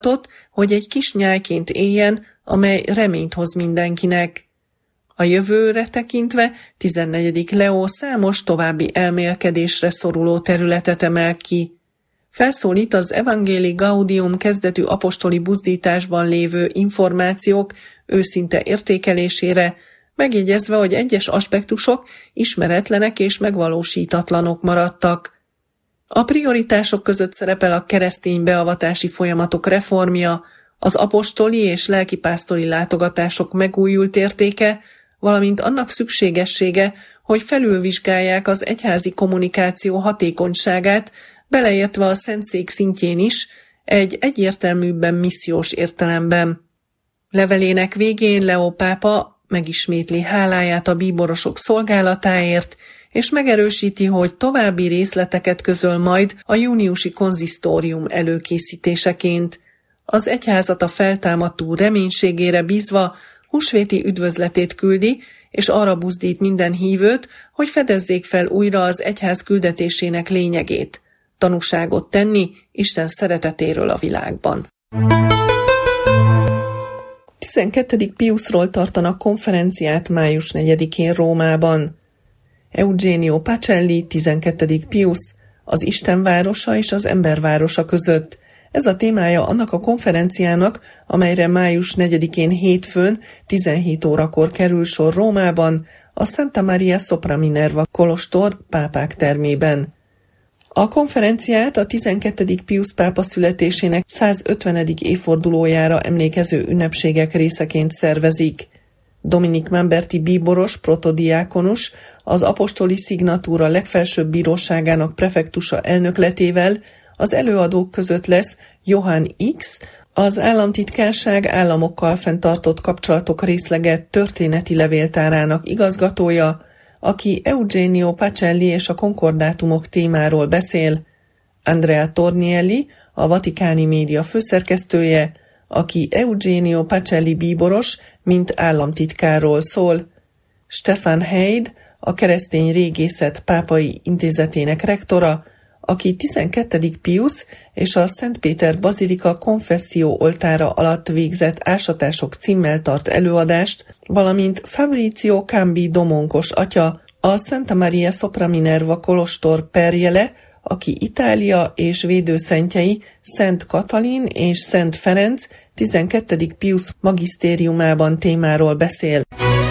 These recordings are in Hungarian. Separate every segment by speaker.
Speaker 1: hogy egy kis nyájként éljen, amely reményt hoz mindenkinek. A jövőre tekintve 14. Leó számos további elmélkedésre szoruló területet emel ki. Felszólít az Evangelii Gaudium kezdetű apostoli buzdításban lévő információk őszinte értékelésére, megjegyezve, hogy egyes aspektusok ismeretlenek és megvalósítatlanok maradtak. A prioritások között szerepel a keresztény beavatási folyamatok reformja, az apostoli és lelkipásztori látogatások megújult értéke, valamint annak szükségessége, hogy felülvizsgálják az egyházi kommunikáció hatékonyságát, beleértve a Szentszék szintjén is, egy egyértelműbben missziós értelemben. Levelének végén Leó pápa megismétli háláját a bíborosok szolgálatáért, és megerősíti, hogy további részleteket közöl majd a júniusi konzisztórium előkészítéseként. Az egyházat a feltámadtú reménységére bízva húsvéti üdvözletét küldi, és arra buzdít minden hívőt, hogy fedezzék fel újra az egyház küldetésének lényegét, tanúságot tenni Isten szeretetéről a világban. 12. Piusról tartanak konferenciát május 4-én Rómában. Eugenio Pacelli, 12. Pius, az Isten városa és az ember városa között. Ez a témája annak a konferenciának, amelyre május 4-én hétfőn 17 órakor kerül sor Rómában, a Santa Maria Sopra Minerva kolostor pápák termében. A konferenciát a 12. Pius pápa születésének 150. évfordulójára emlékező ünnepségek részeként szervezik. Dominik Mamberti bíboros, protodiákonus, az apostoli szignatúra legfelsőbb bíróságának prefektusa elnökletével az előadók között lesz Johann X, az államtitkárság államokkal fenntartott kapcsolatok részlege történeti levéltárának igazgatója, aki Eugenio Pacelli és a konkordátumok témáról beszél, Andrea Tornielli, a vatikáni média főszerkesztője, aki Eugenio Pacelli bíboros, mint államtitkárról szól, Stefan Heid, a keresztény régészet pápai intézetének rektora, aki 12. Pius és a Szent Péter Bazilika konfesszió oltára alatt végzett ásatások címmel tart előadást, valamint Fabrizio Cambi domonkos atya, a Santa Maria Sopra Minerva kolostor perjele, aki Itália és védőszentjei Szent Katalin és Szent Ferenc 12. Pius magisztériumában témáról beszél.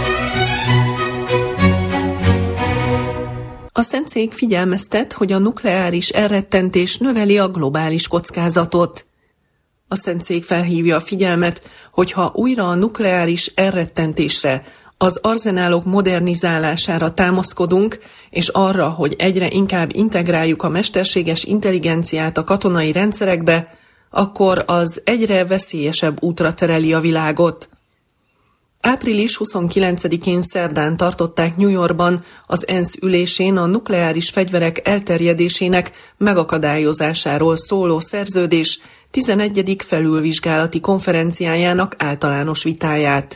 Speaker 1: A Szentszék figyelmeztet, hogy a nukleáris elrettentés növeli a globális kockázatot. A Szentszék felhívja a figyelmet, hogy ha újra a nukleáris elrettentésre, az arzenálok modernizálására támaszkodunk, és arra, hogy egyre inkább integráljuk a mesterséges intelligenciát a katonai rendszerekbe, akkor az egyre veszélyesebb útra tereli a világot. Április 29-én szerdán tartották New Yorkban az ENSZ ülésén a nukleáris fegyverek elterjedésének megakadályozásáról szóló szerződés 11. felülvizsgálati konferenciájának általános vitáját.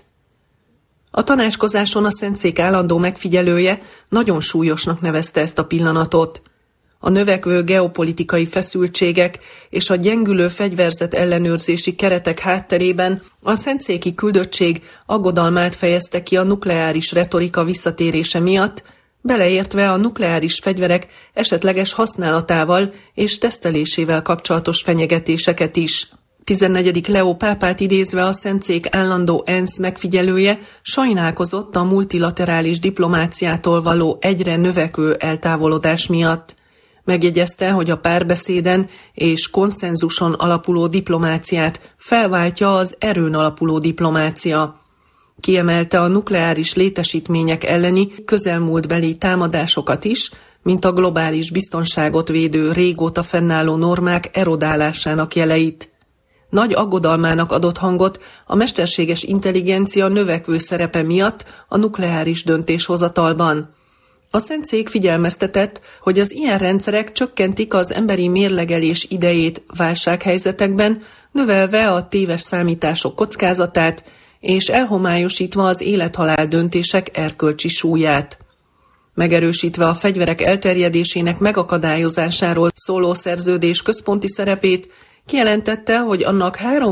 Speaker 1: A tanácskozáson a Szentszék állandó megfigyelője nagyon súlyosnak nevezte ezt a pillanatot. A növekvő geopolitikai feszültségek és a gyengülő fegyverzet ellenőrzési keretek hátterében a szentszéki küldöttség aggodalmát fejezte ki a nukleáris retorika visszatérése miatt, beleértve a nukleáris fegyverek esetleges használatával és tesztelésével kapcsolatos fenyegetéseket is. 14. Leó pápát idézve a Szentszék állandó ENSZ megfigyelője sajnálkozott a multilaterális diplomáciától való egyre növekvő eltávolodás miatt. Megjegyezte, hogy a párbeszéden és konszenzuson alapuló diplomáciát felváltja az erőn alapuló diplomácia. Kiemelte a nukleáris létesítmények elleni közelmúltbeli támadásokat is, mint a globális biztonságot védő régóta fennálló normák erodálásának jeleit. Nagy aggodalmának adott hangot a mesterséges intelligencia növekvő szerepe miatt a nukleáris döntéshozatalban. A Szentszék figyelmeztetett, hogy az ilyen rendszerek csökkentik az emberi mérlegelés idejét válsághelyzetekben, növelve a téves számítások kockázatát, és elhomályosítva az élethalál döntések erkölcsi súlyát. Megerősítve a fegyverek elterjedésének megakadályozásáról szóló szerződés központi szerepét, Kijelentette, hogy annak 3